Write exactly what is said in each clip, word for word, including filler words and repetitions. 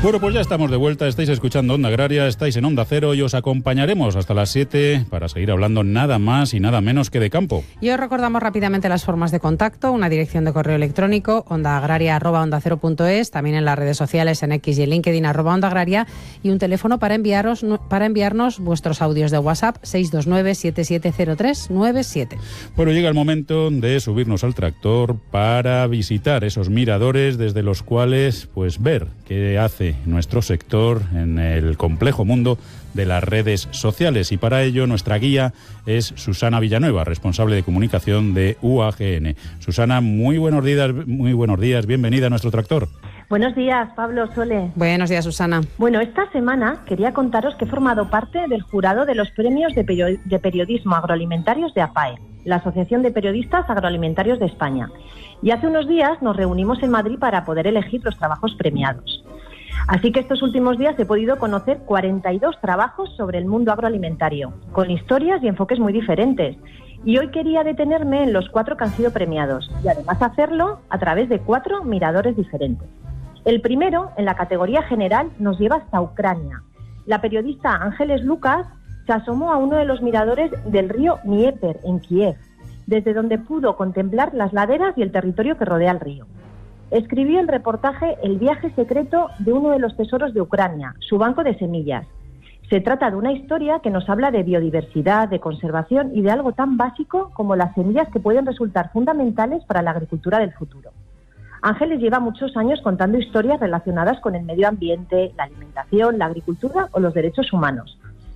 Bueno, pues ya estamos de vuelta, estáis escuchando Onda Agraria, estáis en Onda Cero y os acompañaremos hasta las siete para seguir hablando nada más y nada menos que de campo. Y os recordamos rápidamente las formas de contacto, una dirección de correo electrónico, ondaagraria arroba onda cero punto es, también en las redes sociales, en X y en LinkedIn, arroba Onda Agraria, y un teléfono para enviaros para enviarnos vuestros audios de WhatsApp, seis dos nueve, siete siete cero tres nueve siete. Bueno, llega el momento de subirnos al tractor para visitar esos miradores desde los cuales pues ver qué hace nuestro sector en el complejo mundo de las redes sociales, y para ello nuestra guía es Susana Villanueva, responsable de comunicación de U A G N. Susana, muy buenos días, muy buenos días, bienvenida a nuestro tractor. Buenos días, Pablo, Sole. Buenos días, Susana. Bueno, esta semana quería contaros que he formado parte del jurado de los premios de, perio- de periodismo agroalimentarios de APAE, la Asociación de Periodistas Agroalimentarios de España. Y hace unos días nos reunimos en Madrid para poder elegir los trabajos premiados. Así que estos últimos días he podido conocer cuarenta y dos trabajos sobre el mundo agroalimentario, con historias y enfoques muy diferentes. Y hoy quería detenerme en los cuatro que han sido premiados, y además hacerlo a través de cuatro miradores diferentes. El primero, en la categoría general, nos lleva hasta Ucrania. La periodista Ángeles Lucas se asomó a uno de los miradores del río Dnieper, en Kiev, desde donde pudo contemplar las laderas y el territorio que rodea el río. Escribió el reportaje El viaje secreto de uno de los tesoros de Ucrania, su banco de semillas. Se trata de una historia que nos habla de biodiversidad, de conservación y de algo tan básico como las semillas que pueden resultar fundamentales para la agricultura del futuro. Ángeles lleva muchos años contando historias relacionadas con el medio ambiente, la alimentación, la agricultura o los derechos humanos.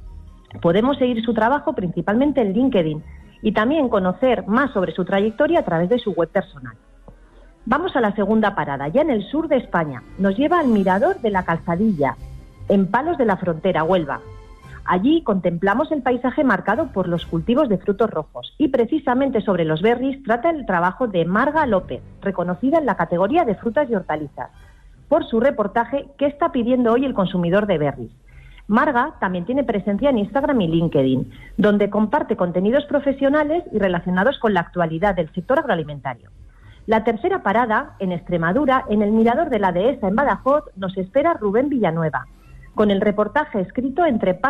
Podemos seguir su trabajo principalmente en LinkedIn y también conocer más sobre su trayectoria a través de su web personal. Vamos a la segunda parada, ya en el sur de España. Nos lleva al mirador de la Calzadilla, en Palos de la Frontera, Huelva. Allí contemplamos el paisaje marcado por los cultivos de frutos rojos y precisamente sobre los berries trata el trabajo de Marga López, reconocida en la categoría de frutas y hortalizas, por su reportaje ¿Qué está pidiendo hoy el consumidor de berries? Marga también tiene presencia en Instagram y LinkedIn, donde comparte contenidos profesionales y relacionados con la actualidad del sector agroalimentario. La tercera parada, en Extremadura, en el mirador de la Dehesa en Badajoz, nos espera Rubén Villanueva, con el reportaje escrito entre